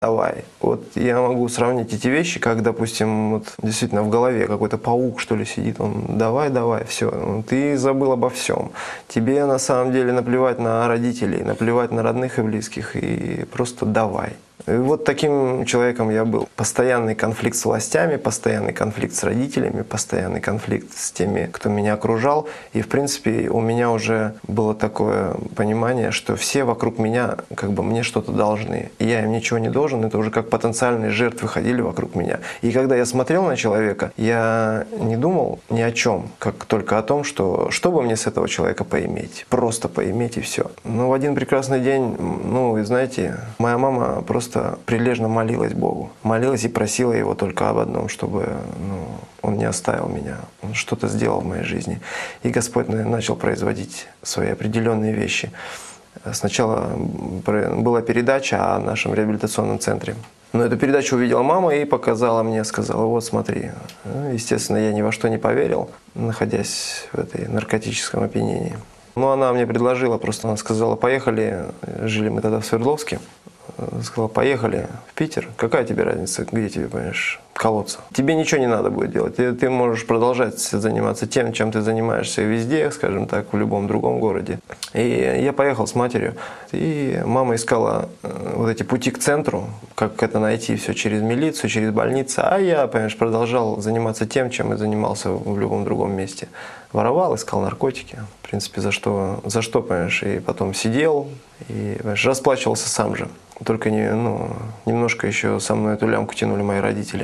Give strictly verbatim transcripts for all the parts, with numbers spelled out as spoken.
давай. Вот я могу сравнить эти вещи, как, допустим, вот действительно в голове какой-то паук, что ли, сидит, он давай, давай, все, ты забыл обо всем. Тебе на самом деле наплевать на родителей, наплевать на родных и близких, и просто давай. И вот таким человеком я был. Постоянный конфликт с властями, постоянный конфликт с родителями, постоянный конфликт с теми, кто меня окружал. И, в принципе, у меня уже было такое понимание, что все вокруг меня как бы мне что-то должны. И я им ничего не должен. Это уже как потенциальные жертвы ходили вокруг меня. И когда я смотрел на человека, я не думал ни о чем, как только о том, что что бы мне с этого человека поиметь. Просто поиметь и все. Но в один прекрасный день, ну, вы знаете, моя мама просто прилежно молилась Богу. Молилась и просила Его только об одном, чтобы ну, Он не оставил меня. Он что-то сделал в моей жизни. И Господь начал производить свои определенные вещи. Сначала была передача о нашем реабилитационном центре. Но эту передачу увидела мама и показала мне, сказала, вот смотри. Естественно, я ни во что не поверил, находясь в этой наркотическом опьянении. Но она мне предложила, просто она сказала, поехали, жили мы тогда в Свердловске. Сказала, поехали в Питер. Какая тебе разница, где тебе, понимаешь, колоться? Тебе ничего не надо будет делать. Ты, ты можешь продолжать заниматься тем, чем ты занимаешься везде, скажем так, в любом другом городе. И я поехал с матерью. И мама искала вот эти пути к центру, как это найти, все через милицию, через больницу. А я, понимаешь, продолжал заниматься тем, чем и занимался в любом другом месте. Воровал, искал наркотики. В принципе, за что, за что, понимаешь, и потом сидел, и, понимаешь, расплачивался сам же. Только не, ну, немножко еще со мной эту лямку тянули мои родители.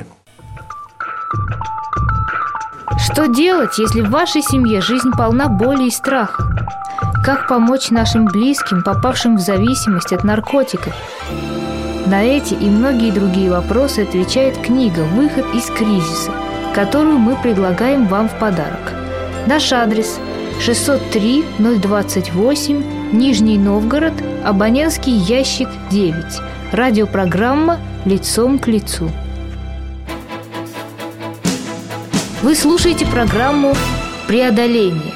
Что делать, если в вашей семье жизнь полна боли и страха? Как помочь нашим близким, попавшим в зависимость от наркотиков? На эти и многие другие вопросы отвечает книга «Выход из кризиса», которую мы предлагаем вам в подарок. Наш адрес – шестьсот три ноль двадцать восемь, Нижний Новгород, абонентский ящик девять. Радиопрограмма «Лицом к лицу». Вы слушаете программу «Преодоление».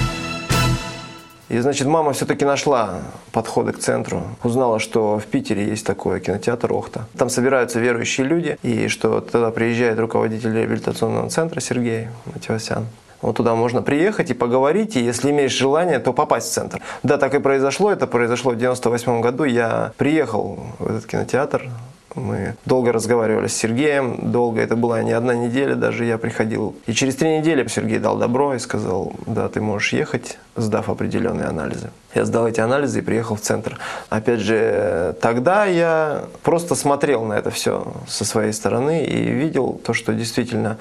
И, значит, мама все-таки нашла подходы к центру. Узнала, что в Питере есть такой кинотеатр «Охта». Там собираются верующие люди, и что тогда приезжает руководитель реабилитационного центра Сергей Матевосян. Вот туда можно приехать и поговорить, и если имеешь желание, то попасть в центр. Да, так и произошло. Это произошло в девяносто восьмом году. Я приехал в этот кинотеатр. Мы долго разговаривали с Сергеем, долго, это была не одна неделя, даже я приходил. И через три недели Сергей дал добро и сказал, да, ты можешь ехать, сдав определенные анализы. Я сдал эти анализы и приехал в центр. Опять же, тогда я просто смотрел на это все со своей стороны и видел то, что действительно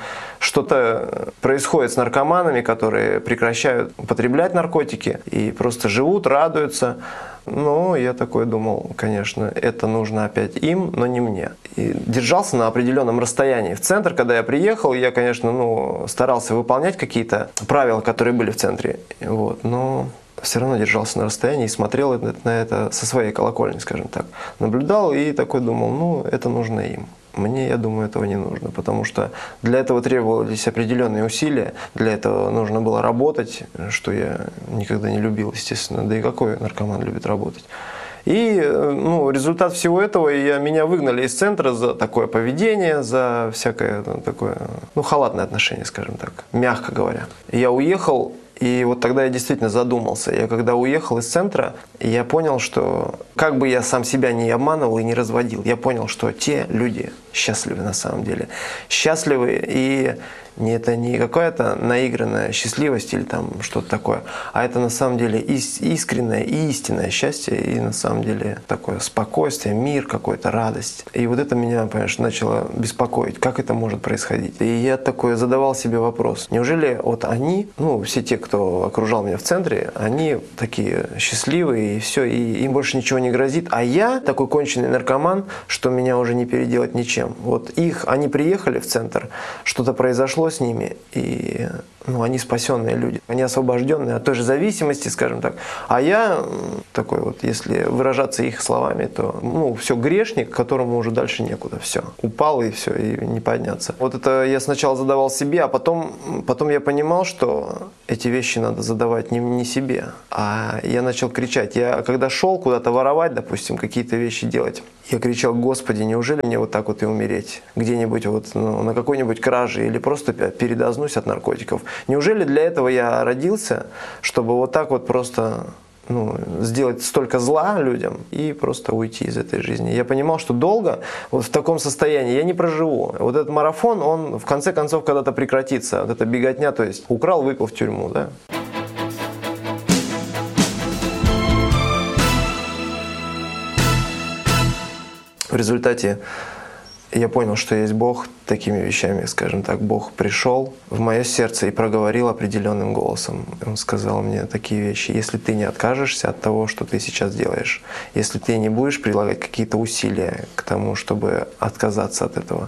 что-то происходит с наркоманами, которые прекращают употреблять наркотики и просто живут, радуются. Ну, я такой думал, конечно, это нужно опять им, но не мне. И держался на определенном расстоянии. В центр, когда я приехал, я, конечно, ну, старался выполнять какие-то правила, которые были в центре. Вот, но все равно держался на расстоянии и смотрел на это со своей колокольни, скажем так. Наблюдал и такой думал, ну, это нужно им. Мне, я думаю, этого не нужно, потому что для этого требовались определенные усилия, для этого нужно было работать, что я никогда не любил, естественно, да и какой наркоман любит работать. И ну, результат всего этого, я, меня выгнали из центра за такое поведение, за всякое ну, такое, ну, халатное отношение, скажем так, мягко говоря. Я уехал. И вот тогда я действительно задумался. Я когда уехал из центра, я понял, что как бы я сам себя не обманывал и не разводил, я понял, что те люди счастливы на самом деле. Счастливы, и это не какая-то наигранная счастливость или там что-то такое, а это на самом деле искреннее и истинное счастье, и на самом деле такое спокойствие, мир какой-то, радость. И вот это меня, понимаешь, начало беспокоить, как это может происходить. И я такой задавал себе вопрос, неужели вот они, ну все те, кто окружал меня в центре, они такие счастливые и все, и им больше ничего не грозит, а я такой конченый наркоман, что меня уже не переделать ничем. Вот их, они приехали в центр, что-то произошло с ними, и ну, они спасенные люди, они освобожденные от той же зависимости, скажем так. А я такой вот, если выражаться их словами, то, ну, все, грешник, которому уже дальше некуда, все. Упал и все, и не подняться. Вот это я сначала задавал себе, а потом, потом я понимал, что эти вещи надо задавать не, не себе, а я начал кричать. Я когда шел куда-то воровать, допустим, какие-то вещи делать, я кричал: Господи, неужели мне вот так вот и умереть? Где-нибудь вот, ну, на какой-нибудь краже или просто передознусь от наркотиков. Неужели для этого я родился, чтобы вот так вот просто, ну, сделать столько зла людям и просто уйти из этой жизни? Я понимал, что долго вот в таком состоянии я не проживу. Вот этот марафон, он в конце концов когда-то прекратится. Вот эта беготня, то есть украл, выпил в тюрьму, да? В результате я понял, что есть Бог такими вещами, скажем так. Бог пришел в мое сердце и проговорил определенным голосом. Он сказал мне такие вещи: если ты не откажешься от того, что ты сейчас делаешь, если ты не будешь прилагать какие-то усилия к тому, чтобы отказаться от этого,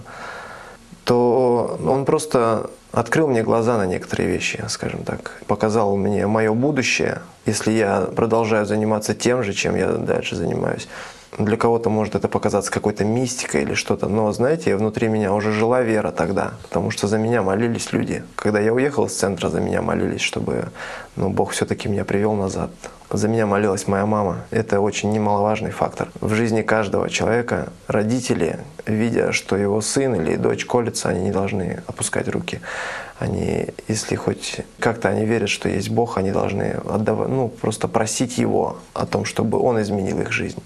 то Он просто открыл мне глаза на некоторые вещи, скажем так. Показал мне мое будущее, если я продолжаю заниматься тем же, чем я дальше занимаюсь. Для кого-то может это показаться какой-то мистикой или что-то, но, знаете, внутри меня уже жила вера тогда, потому что за меня молились люди. Когда я уехал из центра, за меня молились, чтобы, ну, Бог все-таки меня привел назад. За меня молилась моя мама. Это очень немаловажный фактор. В жизни каждого человека родители, видя, что его сын или дочь колется, они не должны опускать руки. Они, если хоть как-то они верят, что есть Бог, они должны отдавать, ну, просто просить Его о том, чтобы Он изменил их жизнь.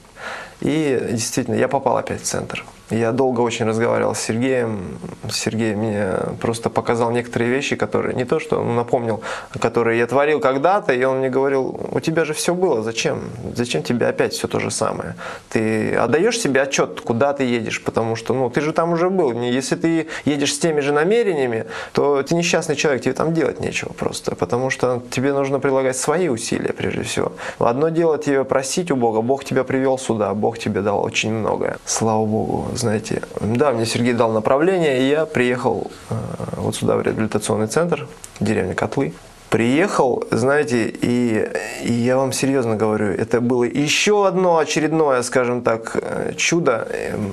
И действительно, я попал опять в центр. Я долго очень разговаривал с Сергеем. Сергей мне просто показал некоторые вещи, которые не то, что он напомнил, которые я творил когда-то, и он мне говорил: у тебя же все было, зачем? Зачем тебе опять все то же самое? Ты отдаешь себе отчет, куда ты едешь, потому что, ну, ты же там уже был. Если ты едешь с теми же намерениями, то ты несчастный человек, тебе там делать нечего просто, потому что тебе нужно прилагать свои усилия прежде всего. Одно дело тебе просить у Бога, Бог тебя привел сюда, Бог тебе дал очень многое. Слава Богу. Знаете, да, мне Сергей дал направление, и я приехал э, вот сюда, в реабилитационный центр, деревня Котлы. Приехал, знаете, и, и я вам серьезно говорю, это было еще одно очередное, скажем так, чудо,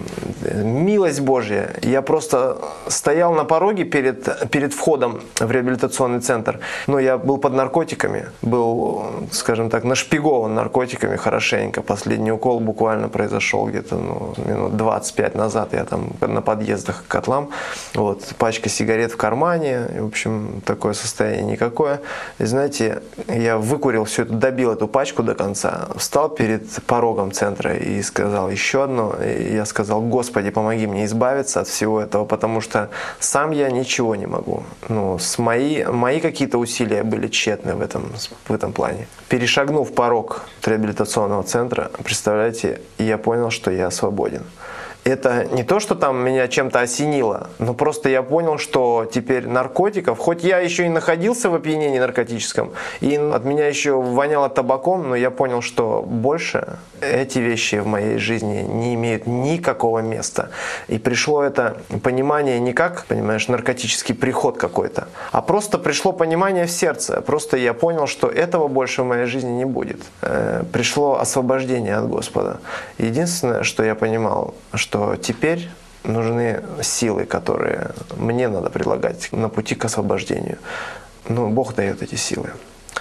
милость Божья. Я просто стоял на пороге перед, перед входом в реабилитационный центр, но я был под наркотиками, был, скажем так, нашпигован наркотиками хорошенько. Последний укол буквально произошел где-то, ну, минут двадцать пять назад. Я там на подъездах к котлам, вот, пачка сигарет в кармане, в общем, такое состояние никакое. И знаете, я выкурил все это, добил эту пачку до конца, встал перед порогом центра и сказал еще одно. И я сказал: Господи, помоги мне избавиться от всего этого, потому что сам я ничего не могу. Ну, с мои, мои какие-то усилия были тщетны в этом, в этом плане. Перешагнув порог реабилитационного центра, представляете, я понял, что я свободен. Это не то, что там меня чем-то осенило, но просто я понял, что теперь наркотиков, хоть я еще и находился в опьянении наркотическом, и от меня еще воняло табаком, но я понял, что больше эти вещи в моей жизни не имеют никакого места. И пришло это понимание не как, понимаешь, наркотический приход какой-то, а просто пришло понимание в сердце. Просто я понял, что этого больше в моей жизни не будет. Пришло освобождение от Господа. Единственное, что я понимал, что теперь нужны силы, которые мне надо прилагать на пути к освобождению. Но Бог дает эти силы.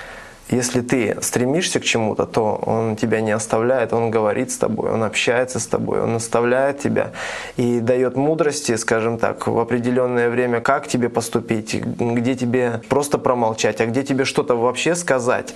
Если ты стремишься к чему-то, то Он тебя не оставляет, Он говорит с тобой, Он общается с тобой, Он наставляет тебя и дает мудрости, скажем так, в определенное время, как тебе поступить, где тебе просто промолчать, а где тебе что-то вообще сказать.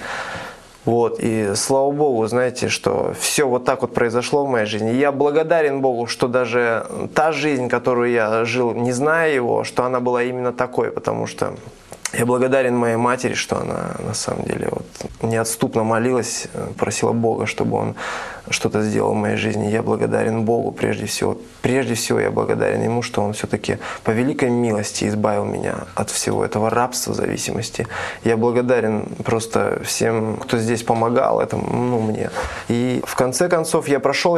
Вот, и слава Богу, знаете, что все вот так вот произошло в моей жизни. Я благодарен Богу, что даже та жизнь, которую я жил, не зная Его, что она была именно такой, потому что я благодарен моей матери, что она на самом деле вот неотступно молилась, просила Бога, чтобы Он что-то сделал в моей жизни. Я благодарен Богу прежде всего. Прежде всего я благодарен Ему, что Он все-таки по великой милости избавил меня от всего этого рабства, зависимости. Я благодарен просто всем, кто здесь помогал этому, ну, мне. И в конце концов я прошел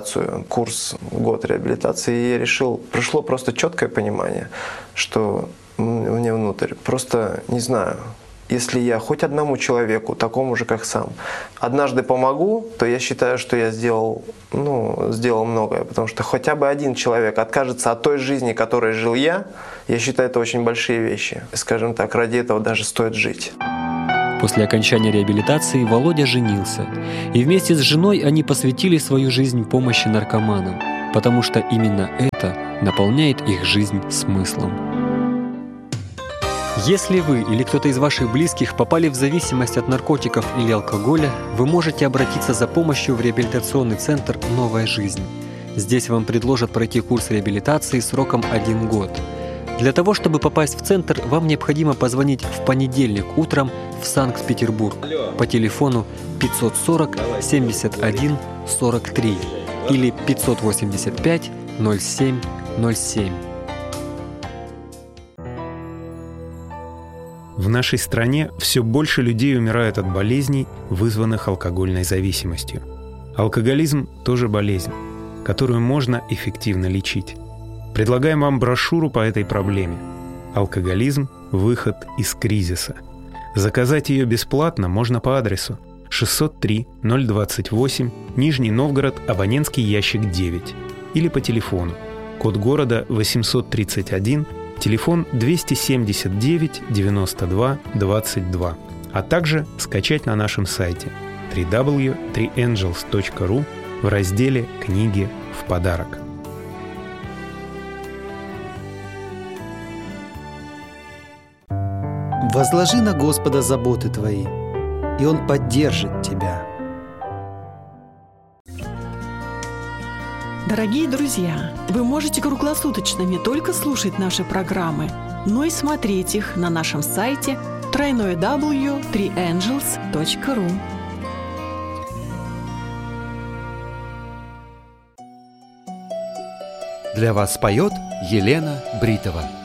реабилитацию, курс, год реабилитации, и я решил, пришло просто четкое понимание, что мне внутрь. Просто не знаю. Если я хоть одному человеку, такому же, как сам, однажды помогу, то я считаю, что я сделал, ну, сделал многое. Потому что хотя бы один человек откажется от той жизни, которой жил я, я считаю, это очень большие вещи. Скажем так, ради этого даже стоит жить. После окончания реабилитации Володя женился. И вместе с женой они посвятили свою жизнь помощи наркоманам, потому что именно это наполняет их жизнь смыслом. Если вы или кто-то из ваших близких попали в зависимость от наркотиков или алкоголя, вы можете обратиться за помощью в реабилитационный центр «Новая жизнь». Здесь вам предложат пройти курс реабилитации сроком один год. Для того, чтобы попасть в центр, вам необходимо позвонить в понедельник утром в Санкт-Петербург по телефону пятьсот сорок семьдесят один сорок три или пятьсот восемьдесят пять ноль семь ноль семь. В нашей стране все больше людей умирают от болезней, вызванных алкогольной зависимостью. Алкоголизм тоже болезнь, которую можно эффективно лечить. Предлагаем вам брошюру по этой проблеме «Алкоголизм. Выход из кризиса». Заказать ее бесплатно можно по адресу шестьсот три ноль двадцать восемь, Нижний Новгород, абонентский ящик девять, или по телефону, код города восемьсот тридцать один, телефон двести семьдесят девять девяносто два двадцать два, а также скачать на нашем сайте дабл ю дабл ю дабл ю точка три энджелс точка ру в разделе «Книги в подарок». Возложи на Господа заботы твои, и Он поддержит тебя. Дорогие друзья, вы можете круглосуточно не только слушать наши программы, но и смотреть их на нашем сайте дабл ю дабл ю дабл ю точка три энджелс точка ру. Для вас поет Елена Бритова.